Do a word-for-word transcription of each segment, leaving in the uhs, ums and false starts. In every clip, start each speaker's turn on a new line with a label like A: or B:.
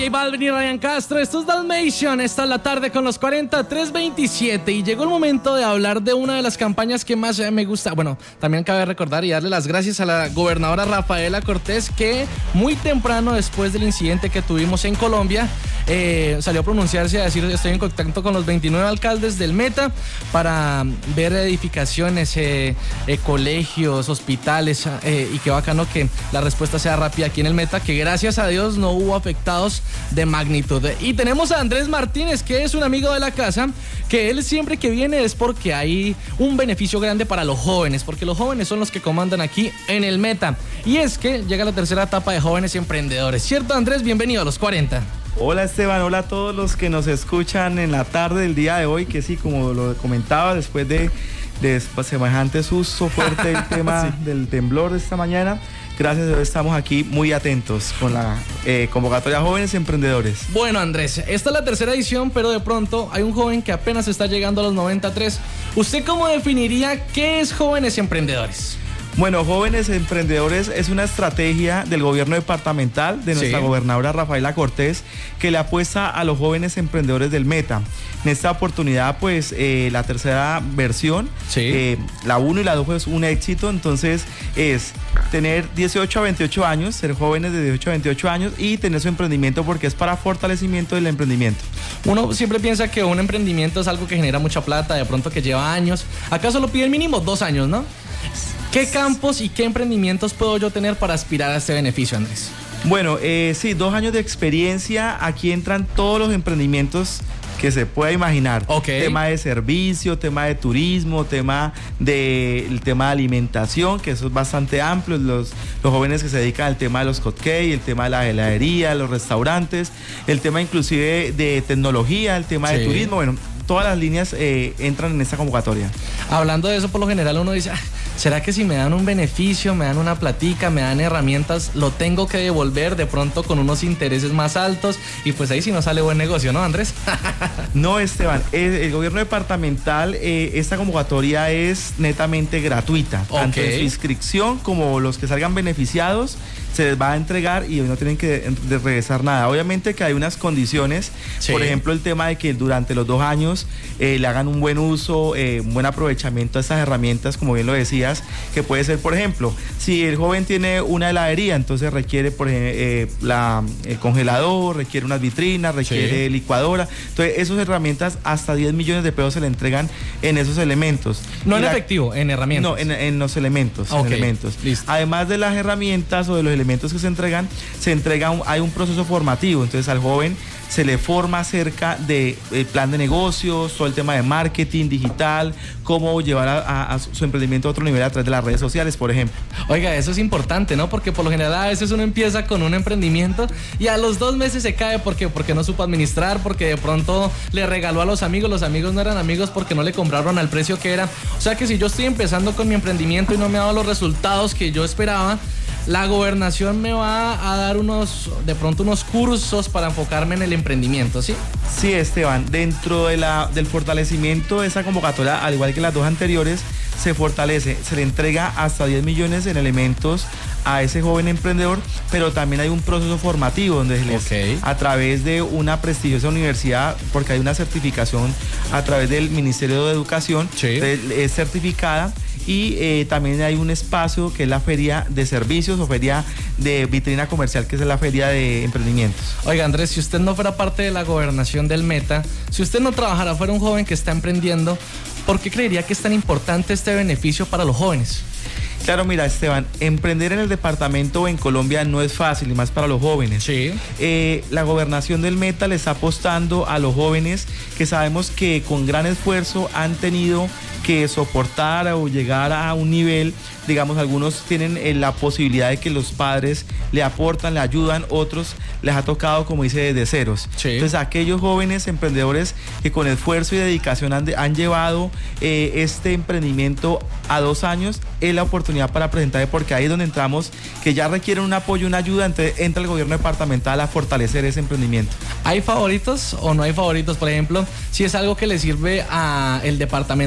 A: J Balvin y Ryan Castro, esto es Dalmatian, esta es la tarde con los cuarenta, tres veintisiete y llegó el momento de hablar de una de las campañas que más me gusta. Bueno, también cabe recordar y darle las gracias a la gobernadora Rafaela Cortés, que muy temprano después del incidente que tuvimos en Colombia, eh, salió a pronunciarse, a decir estoy en contacto con los veintinueve alcaldes del Meta para ver edificaciones, eh, eh, colegios, hospitales, eh, y qué bacano que la respuesta sea rápida aquí en el Meta, que gracias a Dios no hubo afectados de magnitud. Y tenemos a Andrés Martínez, que es un amigo de la casa, que él siempre que viene es porque hay un beneficio grande para los jóvenes, porque los jóvenes son los que comandan aquí en el Meta. Y es que llega la tercera etapa de jóvenes emprendedores. ¿Cierto, Andrés? Bienvenido a los cuarenta.
B: Hola Esteban, hola a todos los que nos escuchan en la tarde del día de hoy, que sí, como lo comentaba, después de, de semejante susto fuerte el tema sí. del temblor de esta mañana, gracias a Dios estamos aquí muy atentos con la eh, convocatoria Jóvenes Emprendedores.
A: Bueno, Andrés, esta es la tercera edición, pero de pronto hay un joven que apenas está llegando a los noventa y tres. ¿Usted cómo definiría qué es Jóvenes Emprendedores?
B: Bueno, Jóvenes Emprendedores es una estrategia del gobierno departamental de nuestra sí. gobernadora Rafaela Cortés, que le apuesta a los jóvenes emprendedores del Meta. En esta oportunidad, pues, eh, la tercera versión, sí. eh, la uno y la dos fue un éxito, entonces es tener dieciocho a veintiocho años, ser jóvenes de dieciocho a veintiocho años y tener su emprendimiento, porque es para fortalecimiento del emprendimiento.
A: Uno siempre piensa que un emprendimiento es algo que genera mucha plata, de pronto que lleva años. Acá solo pide el mínimo dos años, ¿no? ¿Qué campos y qué emprendimientos puedo yo tener para aspirar a este beneficio, Andrés?
B: Bueno, eh, sí, dos años de experiencia. Aquí entran todos los emprendimientos que se pueda imaginar.
A: Okay.
B: Tema de servicio, tema de turismo, tema de, el tema de alimentación, que eso es bastante amplio. Los, los jóvenes que se dedican al tema de los hotcakes, el tema de la heladería, los restaurantes, el tema inclusive de tecnología, el tema sí. de turismo. Bueno, todas las líneas eh, entran en esta convocatoria.
A: Hablando de eso, por lo general uno dice, ah, ¿será que si me dan un beneficio, me dan una platica, me dan herramientas, lo tengo que devolver de pronto con unos intereses más altos? Y pues ahí sí no sale buen negocio, ¿no, Andrés?
B: No, Esteban, el, el gobierno departamental, eh, esta convocatoria es netamente gratuita.
A: Okay.
B: Tanto en su inscripción como los que salgan beneficiados se les va a entregar y no tienen que de regresar nada. Obviamente que hay unas condiciones, sí. por ejemplo el tema de que durante los dos años eh, le hagan un buen uso, eh, un buen aprovechamiento a estas herramientas, como bien lo decías, que puede ser, por ejemplo, si el joven tiene una heladería, entonces requiere por ejemplo, eh, la, el congelador, requiere unas vitrinas, requiere sí. licuadora. Entonces esas herramientas hasta diez millones de pesos se le entregan en esos elementos.
A: No
B: y
A: en
B: la,
A: efectivo, en herramientas.
B: No, en, en los elementos,
A: okay.
B: en elementos.
A: Listo.
B: Además de las herramientas o de los elementos que se entregan, se entrega un, hay un proceso formativo, entonces al joven se le forma acerca del de plan de negocios, todo el tema de marketing digital, cómo llevar a, a, a su emprendimiento a otro nivel a través de las redes sociales, por ejemplo.
A: Oiga, eso es importante, ¿no? Porque por lo general a veces uno empieza con un emprendimiento y a los dos meses se cae porque, porque no supo administrar, porque de pronto le regaló a los amigos, los amigos no eran amigos porque no le compraron al precio que era. O sea que si yo estoy empezando con mi emprendimiento y no me ha dado los resultados que yo esperaba, la gobernación me va a dar unos, de pronto unos cursos para enfocarme en el emprendimiento, ¿sí?
B: Sí, Esteban, dentro de la, del fortalecimiento de esa convocatoria, al igual que las dos anteriores, se fortalece, se le entrega hasta diez millones en elementos a ese joven emprendedor, pero también hay un proceso formativo donde se les,
A: okay.
B: a través de una prestigiosa universidad, porque hay una certificación a través del Ministerio de Educación,
A: sí.
B: es certificada. Y eh, también hay un espacio que es la feria de servicios o feria de vitrina comercial, que es la feria de emprendimientos.
A: Oiga, Andrés, si usted no fuera parte de la gobernación del Meta, si usted no trabajara, fuera un joven que está emprendiendo, ¿por qué creería que es tan importante este beneficio para los jóvenes?
B: Claro, mira, Esteban, emprender en el departamento o en Colombia no es fácil, y más para los jóvenes.
A: Sí.
B: Eh, la gobernación del Meta le está apostando a los jóvenes que sabemos que con gran esfuerzo han tenido que soportar o llegar a un nivel, digamos, algunos tienen eh, la posibilidad de que los padres le aportan, le ayudan, otros les ha tocado, como dice, desde ceros.
A: Sí.
B: Entonces, aquellos jóvenes emprendedores que con esfuerzo y dedicación han, de, han llevado eh, este emprendimiento a dos años, es la oportunidad para presentarle, porque ahí es donde entramos, que ya requieren un apoyo, una ayuda, entonces entra el gobierno departamental a fortalecer ese emprendimiento.
A: ¿Hay favoritos o no hay favoritos? Por ejemplo, si es algo que le sirve al departamento del Meta,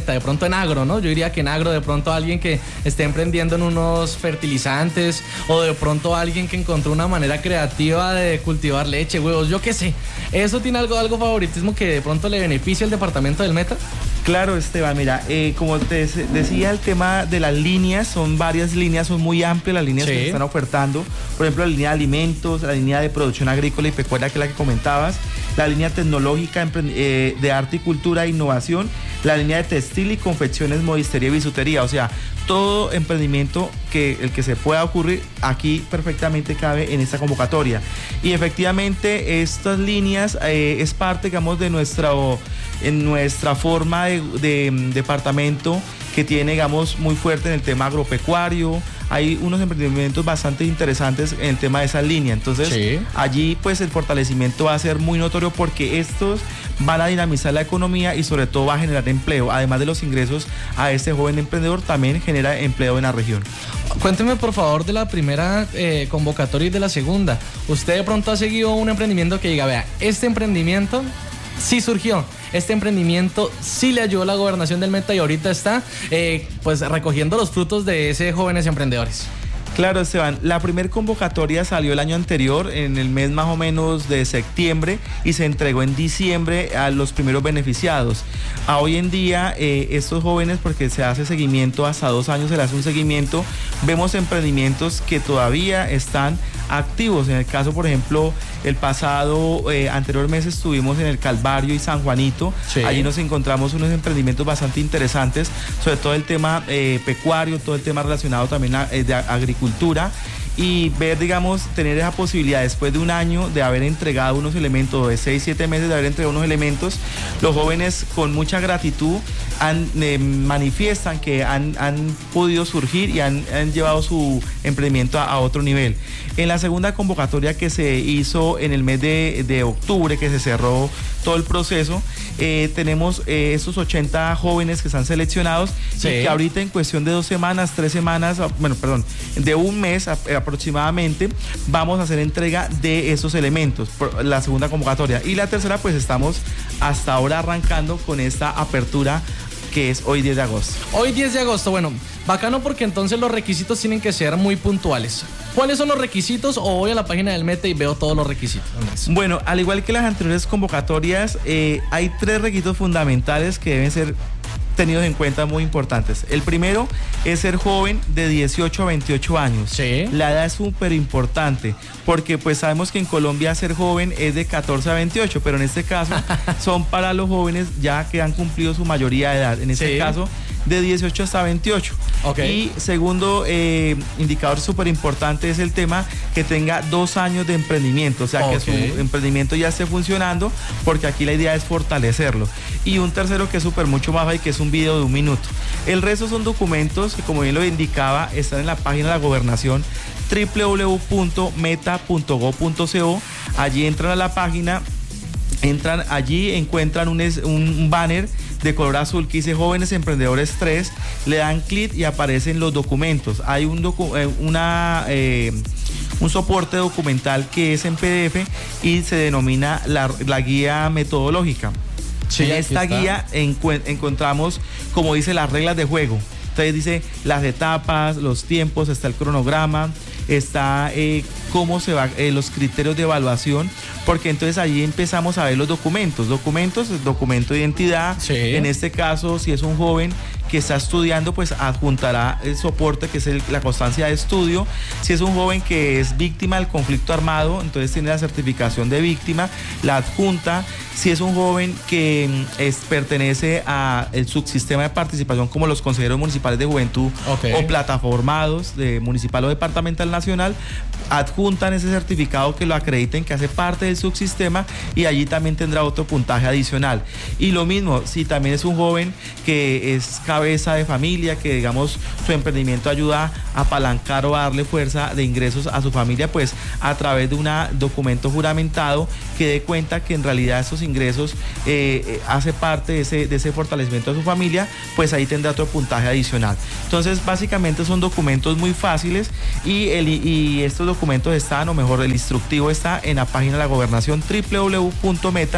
A: Meta, de pronto en agro, ¿no? Yo diría que en agro, de pronto alguien que esté emprendiendo en unos fertilizantes o de pronto alguien que encontró una manera creativa de cultivar leche, huevos, yo qué sé. ¿Eso tiene algo, algo favoritismo que de pronto le beneficie al departamento del Meta?
B: Claro, Esteban, mira, eh, como te decía, el tema de las líneas, son varias líneas, son muy amplias las líneas sí. que se están ofertando. Por ejemplo, la línea de alimentos, la línea de producción agrícola y pecuaria, que es la que comentabas, la línea tecnológica eh, de arte y cultura e innovación, la línea de textil y confecciones, modistería y bisutería. O sea, todo emprendimiento que el que se pueda ocurrir aquí perfectamente cabe en esta convocatoria. Y efectivamente estas líneas eh, es parte, digamos, de nuestro, en nuestra forma de, de, de departamento que tiene, digamos, muy fuerte en el tema agropecuario. Hay unos emprendimientos bastante interesantes en el tema de esa línea. Entonces, sí. allí pues el fortalecimiento va a ser muy notorio porque estos van a dinamizar la economía y sobre todo va a generar empleo. Además de los ingresos a este joven emprendedor, también genera empleo en la región.
A: Cuénteme por favor de la primera eh, convocatoria y de la segunda. ¿Usted de pronto ha seguido un emprendimiento que diga, vea, este emprendimiento sí surgió, este emprendimiento sí le ayudó a la gobernación del Meta y ahorita está eh, pues recogiendo los frutos de ese jóvenes emprendedores?
B: Claro, Esteban, la primera convocatoria salió el año anterior, en el mes más o menos de septiembre, y se entregó en diciembre a los primeros beneficiados. A hoy en día, eh, estos jóvenes, porque se hace seguimiento hasta dos años, se le hace un seguimiento, vemos emprendimientos que todavía están activos. En el caso, por ejemplo, el pasado, eh, anterior mes estuvimos en el Calvario y San Juanito. Sí. Allí nos encontramos unos emprendimientos bastante interesantes, sobre todo el tema eh, pecuario, todo el tema relacionado también a, eh, de agricultura. Y ver, digamos, tener esa posibilidad después de un año de haber entregado unos elementos, de seis, siete meses de haber entregado unos elementos, los jóvenes con mucha gratitud han, eh, manifiestan que han, han podido surgir y han, han llevado su emprendimiento a, a otro nivel. En la segunda convocatoria que se hizo en el mes de, de octubre, que se cerró todo el proceso, eh, tenemos eh, estos ochenta jóvenes que están seleccionados sí. y que ahorita en cuestión de dos semanas, tres semanas, bueno, perdón, de un mes a, a, aproximadamente, vamos a hacer entrega de esos elementos, por la segunda convocatoria. Y la tercera, pues estamos hasta ahora arrancando con esta apertura que es hoy diez de agosto.
A: Hoy diez de agosto, bueno, bacano porque entonces los requisitos tienen que ser muy puntuales. ¿Cuáles son los requisitos? O voy a la página del Meta y veo todos los requisitos.
B: Bueno, al igual que las anteriores convocatorias, eh, hay tres requisitos fundamentales que deben ser tenidos en cuenta, muy importantes. El primero es ser joven de dieciocho a veintiocho años. Sí. La edad es súper importante porque pues sabemos que en Colombia ser joven es de catorce a veintiocho, pero en este caso son para los jóvenes ya que han cumplido su mayoría de edad. En este sí. caso de dieciocho hasta veintiocho. Okay. Y segundo eh, indicador súper importante es el tema que tenga dos años de emprendimiento, o sea okay. que su emprendimiento ya esté funcionando, porque aquí la idea es fortalecerlo. Y un tercero que es súper mucho más y que es un video de un minuto. El resto son documentos que, como bien lo indicaba, están en la página de la gobernación doble u doble u doble u punto meta punto gob punto co. Allí entran a la página, entran allí, encuentran un, un banner de color azul que dice Jóvenes Emprendedores tres, le dan clic y aparecen los documentos. Hay un, docu eh, una, eh, un soporte documental que es en P D F y se denomina la, la guía metodológica. Sí, en esta guía encontramos, como dice, las reglas de juego. Entonces dice las etapas, los tiempos, está el cronograma, está eh, cómo se va, eh, los criterios de evaluación, porque entonces allí empezamos a ver los documentos. Documentos, documento de identidad. Sí. En este caso, si es un joven que está estudiando, pues adjuntará el soporte que es el, la constancia de estudio. Si es un joven que es víctima del conflicto armado, entonces tiene la certificación de víctima, la adjunta. Si es un joven que es, pertenece al subsistema de participación como los consejeros municipales de juventud okay. o plataformados de municipal o departamental nacional, adjuntan ese certificado que lo acrediten que hace parte del subsistema y allí también tendrá otro puntaje adicional. Y lo mismo, si también es un joven que es cabeza de familia, que digamos su emprendimiento ayuda a apalancar o a darle fuerza de ingresos a su familia, pues a través de un documento juramentado que dé cuenta que en realidad esos ingresos eh, eh, hace parte de ese, de ese fortalecimiento de su familia, pues ahí tendrá otro puntaje adicional. Entonces básicamente son documentos muy fáciles y, el, y estos documentos están, o mejor el instructivo está en la página de la gobernación doble u doble u doble u punto meta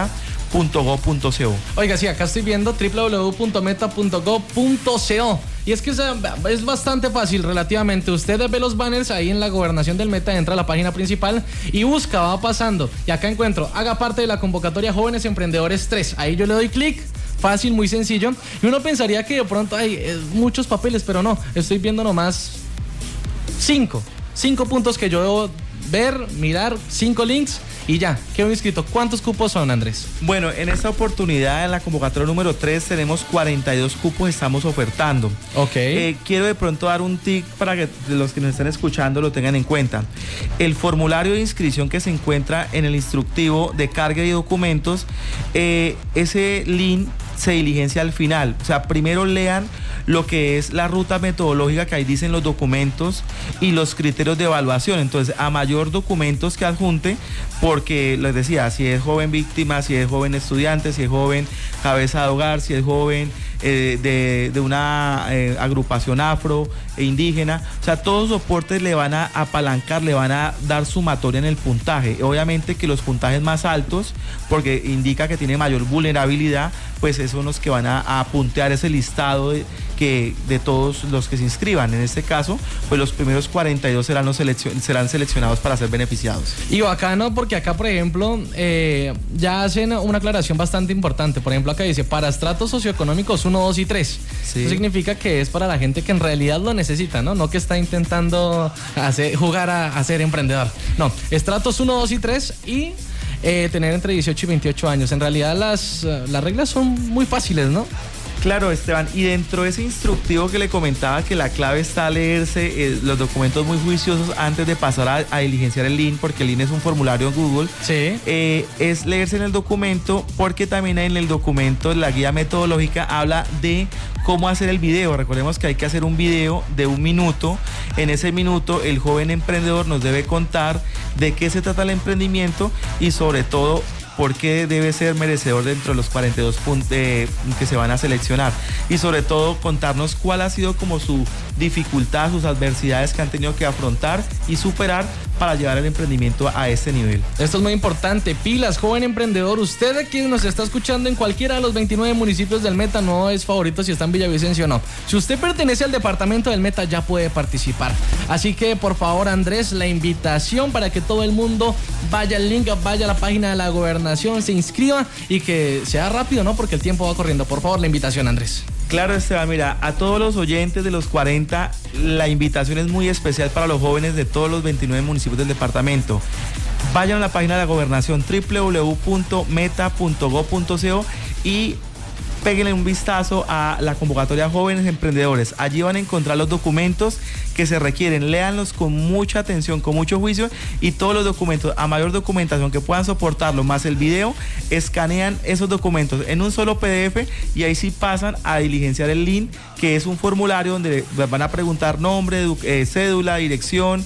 B: punto gob punto co.
A: Oiga, sí, acá estoy viendo doble u doble u doble u punto meta punto gob punto co. Y es que es bastante fácil relativamente. Usted ve los banners ahí en la gobernación del Meta, entra a la página principal y busca, va pasando. Y acá encuentro, haga parte de la convocatoria Jóvenes Emprendedores tres. Ahí yo le doy clic. Fácil, muy sencillo. Y uno pensaría que de pronto hay eh, muchos papeles, pero no. Estoy viendo nomás cinco. Cinco puntos que yo debo ver, mirar, cinco links y ya, quedo inscrito. ¿Cuántos cupos son, Andrés?
B: Bueno, en esta oportunidad, en la convocatoria número tres, tenemos cuarenta y dos cupos, estamos ofertando.
A: Ok.
B: Eh, quiero de pronto dar un tip para que los que nos estén escuchando lo tengan en cuenta. El formulario de inscripción que se encuentra en el instructivo de carga de documentos, eh, ese link se diligencia al final. O sea, primero lean lo que es la ruta metodológica que ahí dicen los documentos y los criterios de evaluación. Entonces, a mayor documentos que adjunte, porque les decía, si es joven víctima, si es joven estudiante, si es joven cabeza de hogar, si es joven eh, de, de una eh, agrupación afro e indígena, o sea, todos los soportes le van a apalancar, le van a dar sumatoria en el puntaje. Obviamente que los puntajes más altos, porque indica que tiene mayor vulnerabilidad, pues esos son los que van a, a puntear ese listado de, que, de todos los que se inscriban. En este caso, pues los primeros cuarenta y dos serán, los seleccion, serán seleccionados para ser beneficiados.
A: Y bacano, porque acá, por ejemplo, eh, ya hacen una aclaración bastante importante. Por ejemplo, acá dice, para estratos socioeconómicos uno, dos y tres. Sí. Eso significa que es para la gente que en realidad lo necesita, ¿no? No que está intentando hacer, jugar a, a ser emprendedor. No, estratos uno, dos y tres y... Eh, tener entre dieciocho y veintiocho años. En realidad las, las reglas son muy fáciles, ¿no?
B: Claro, Esteban, y dentro de ese instructivo que le comentaba que la clave está a leerse eh, los documentos muy juiciosos antes de pasar a, a diligenciar el link, porque el link es un formulario en Google.
A: Sí.
B: Eh, es leerse en el documento, porque también en el documento la guía metodológica habla de cómo hacer el video. Recordemos que hay que hacer un video de un minuto. En ese minuto el joven emprendedor nos debe contar de qué se trata el emprendimiento y sobre todo por qué debe ser merecedor dentro de los cuarenta y dos puntos eh, que se van a seleccionar, y sobre todo contarnos cuál ha sido como su dificultad, sus adversidades que han tenido que afrontar y superar para llevar el emprendimiento a este nivel.
A: Esto es muy importante. Pilas, joven emprendedor. Usted aquí nos está escuchando en cualquiera de los veintinueve municipios del Meta, no es favorito si está en Villavicencio o no. Si usted pertenece al departamento del Meta, ya puede participar. Así que, por favor, Andrés, la invitación para que todo el mundo vaya al link, vaya a la página de la gobernación, se inscriba y que sea rápido, ¿no? Porque el tiempo va corriendo. Por favor, la invitación, Andrés.
B: Claro, Esteban, mira, a todos los oyentes de los cuarenta, la invitación es muy especial para los jóvenes de todos los veintinueve municipios del departamento. Vayan a la página de la gobernación doble u doble u doble u punto meta punto gob punto co y péguenle un vistazo a la convocatoria Jóvenes Emprendedores. Allí van a encontrar los documentos que se requieren. Léanlos con mucha atención, con mucho juicio, y todos los documentos, a mayor documentación que puedan soportarlo, más el video, escanean esos documentos en un solo P D F y ahí sí pasan a diligenciar el link, que es un formulario donde van a preguntar nombre, eh, cédula, dirección,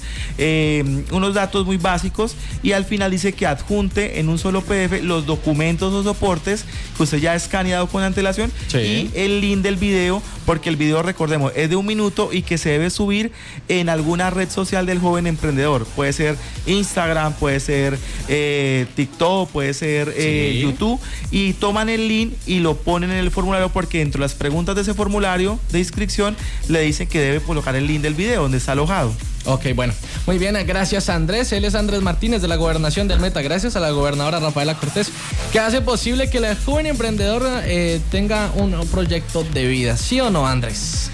B: eh, unos datos muy básicos, y al final dice que adjunte en un solo P D F los documentos o soportes que usted ya ha escaneado con antelación. Sí. Y el link del video, porque el video, recordemos, es de un minuto y que se debe subir en alguna red social del joven emprendedor. Puede ser Instagram, puede ser eh, TikTok, puede ser eh, sí. YouTube, y toman el link y lo ponen en el formulario, porque dentro de las preguntas de ese formulario de inscripción le dicen que debe colocar el link del video donde está alojado.
A: Ok, bueno, muy bien, gracias Andrés. Él es Andrés Martínez de la Gobernación del Meta. Gracias a la gobernadora Rafaela Cortés, que hace posible que la joven emprendedora eh, tenga un proyecto de vida. ¿Sí o no, Andrés?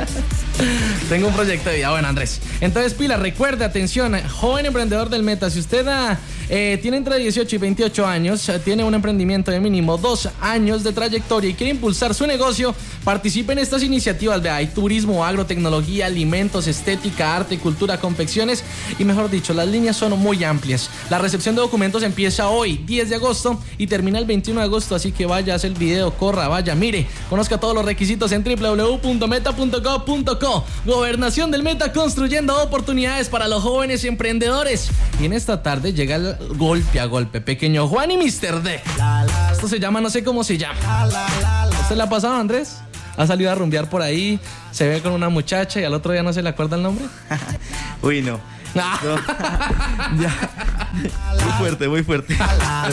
A: Tengo un proyecto de vida. Bueno, Andrés, entonces, pila, recuerde, atención, joven emprendedor del Meta, si usted eh, tiene entre dieciocho y veintiocho años, tiene un emprendimiento de mínimo dos años de trayectoria y quiere impulsar su negocio, participe en estas iniciativas. Vea, hay turismo, agrotecnología, alimentos, estética, arte, cultura, confecciones, y mejor dicho, las líneas son muy amplias. La recepción de documentos empieza hoy, diez de agosto, y termina el veintiuno de agosto, así que vaya, hace el video, corra, vaya, mire, conozca todos los requisitos en doble u doble u doble u punto meta punto gob punto co. Gobernación del Meta, construyendo oportunidades para los jóvenes emprendedores. Y en esta tarde llega el golpe a golpe, pequeño Juan y mister D. Esto se llama, no sé cómo se llama. ¿Usted le ha pasado, Andrés? Ha salido a rumbear por ahí, se ve con una muchacha y al otro día no se le acuerda el nombre.
B: Uy, no. no. Ya. Muy fuerte, muy fuerte.